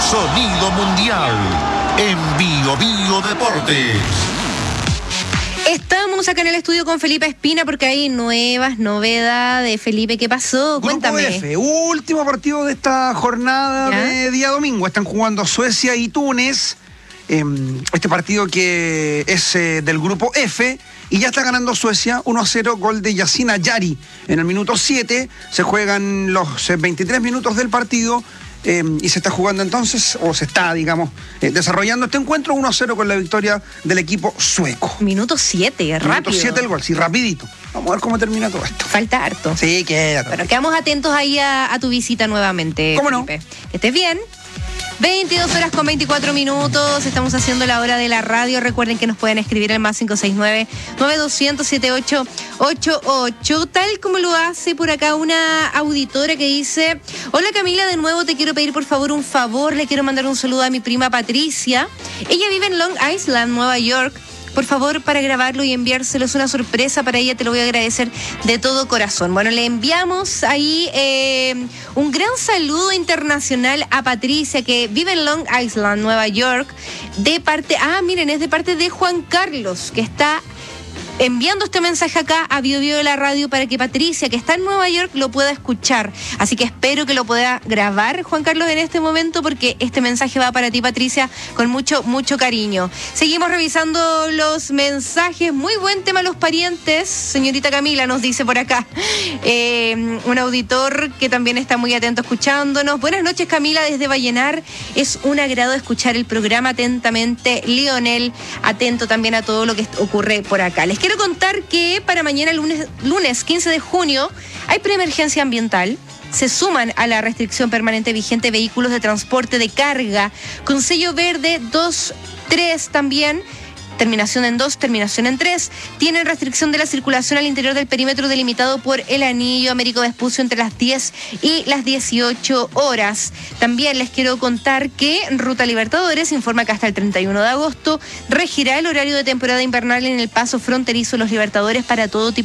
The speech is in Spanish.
Sonido mundial en Bio Deportes. Estamos acá en el estudio con Felipe Espina porque hay nuevas novedades. Felipe, ¿qué pasó? Cuéntame. Grupo F, último partido de esta jornada de día domingo. Están jugando Suecia y Túnez. Este partido que es del grupo F, y ya está ganando Suecia 1-0, gol de Yasin Yari en el minuto 7. Se juegan los 23 minutos del partido. Y se está jugando entonces, o se está, digamos, desarrollando este encuentro 1-0 con la victoria del equipo sueco. Minuto 7, rápido. Minuto 7 el gol, sí, rapidito. Vamos a ver cómo termina todo esto. Falta harto. Sí, quédate. Bueno, quedamos atentos ahí a tu visita nuevamente, ¿cómo Felipe. no? Que estés bien. 22 horas con 24 minutos, estamos haciendo la hora de la radio. Recuerden que nos pueden escribir al más 569-9200-7888, tal como lo hace por acá una auditora que dice: hola Camila, de nuevo te quiero pedir por favor un favor, le quiero mandar un saludo a mi prima Patricia. Ella vive en Long Island, Nueva York. Por favor, para grabarlo y enviárselo, es una sorpresa para ella, te lo voy a agradecer de todo corazón. Bueno, le enviamos ahí un gran saludo internacional a Patricia, que vive en Long Island, Nueva York, de parte, es de parte de Juan Carlos, que está enviando este mensaje acá a Bio de la radio para que Patricia, que está en Nueva York, lo pueda escuchar. Así que espero que lo pueda grabar Juan Carlos en este momento, porque este mensaje va para ti, Patricia, con mucho, mucho cariño. Seguimos revisando los mensajes. Muy buen tema los parientes, señorita Camila, nos dice por acá. Un auditor que también está muy atento escuchándonos. Buenas noches, Camila, desde Vallenar. Es un agrado escuchar el programa atentamente. Lionel, atento también a todo lo que ocurre por acá. Les quiero contar que para mañana, lunes 15 de junio, hay preemergencia ambiental. Se suman a la restricción permanente vigente vehículos de transporte de carga con sello verde 2, 3 también. Terminación en 2, terminación en 3. Tienen restricción de la circulación al interior del perímetro delimitado por el anillo Américo Vespucio entre las 10 y las 18 horas. También les quiero contar que Ruta Libertadores informa que hasta el 31 de agosto regirá el horario de temporada invernal en el paso fronterizo Los Libertadores para todo tipo